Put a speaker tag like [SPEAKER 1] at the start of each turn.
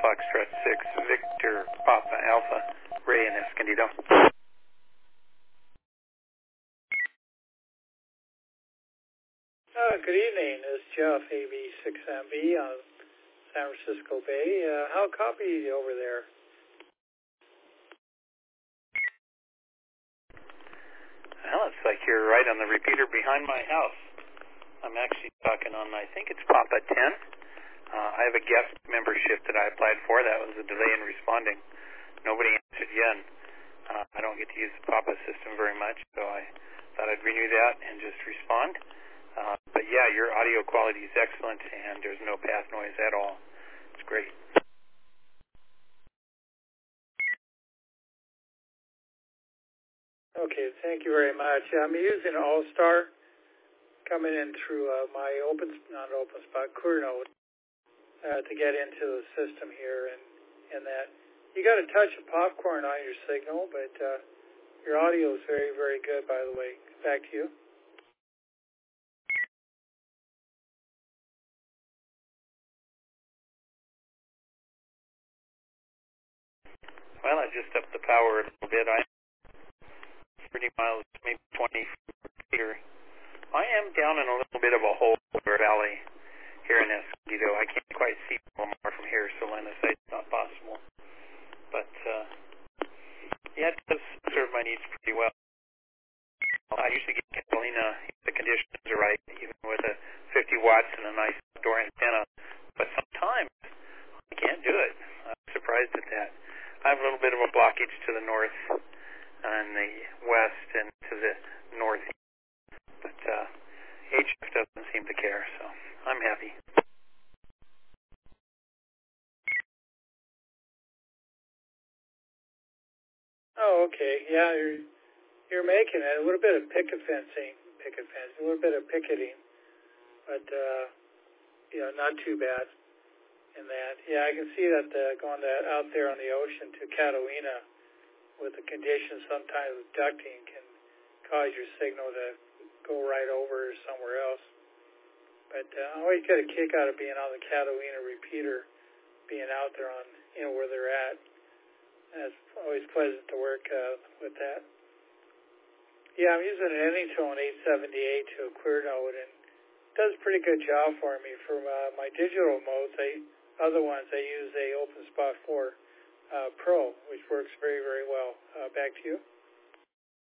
[SPEAKER 1] Foxtrot 6, Victor, Papa, Alpha, Ray, and Escondido.
[SPEAKER 2] Good evening. This is Jeff, AB6MB on San Francisco Bay. How copy you over there?
[SPEAKER 1] Well, it's like you're right on the repeater behind my house. I'm actually talking on, I think it's Papa 10. I have a guest membership that I applied for. That was a delay in responding. Nobody answered yet. I don't get to use the Papa system very much, so I thought I'd renew that and just respond. But yeah, your audio quality is excellent, and there's no path noise at all. It's great.
[SPEAKER 2] Okay, thank you very much. I'm using All-Star coming in through my ClearNode to get into the system here, and that you got a touch of popcorn on your signal, but your audio is very, very good, by the way. Back to you.
[SPEAKER 1] Well, I just upped the power a little bit. I'm 30 miles, maybe 20 here. I am down in a little bit of a hole valley here in Escondido. I can't quite see Palomar from here, so line of sight's not possible. But, yeah, it does serve my needs pretty well. I usually get Catalina if the conditions are right, even with a 50 watts and a nice outdoor antenna. But sometimes I can't do it. I'm surprised at that. I have a little bit of a blockage to the north and the west and to the north. But HF doesn't seem to care, so I'm happy.
[SPEAKER 2] Oh, okay. Yeah, you're making it. A little bit of picket fencing, a little bit of picketing, but not too bad in that. Yeah, I can see that going out there on the ocean to Catalina with the conditions sometimes ducting can cause your signal to go right over somewhere else. But I always get a kick out of being on the Catalina repeater, being out there on where they're at. And it's always pleasant to work with that. Yeah, I'm using an Anytone 878 to a ClearNode, and it does a pretty good job for me. For my digital modes, other ones, I use a OpenSpot 4 Pro, which works very, very well. Back to you.